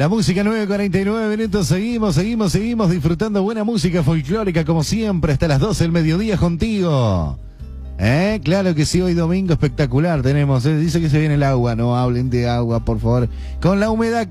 La música 9:49 minutos, seguimos disfrutando buena música folclórica como siempre hasta las 12 del mediodía contigo. Claro que sí, hoy domingo espectacular tenemos, dice que se viene el agua, no hablen de agua por favor, con la humedad